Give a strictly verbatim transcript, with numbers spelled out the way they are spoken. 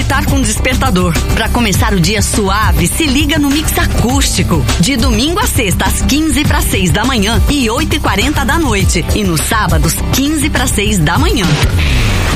acordar com despertador. Pra começar o dia suave, se liga no Mix Acústico. De domingo a sexta, às quinze para seis da manhã e oito e quarenta da noite. E nos sábados, quinze para seis da manhã.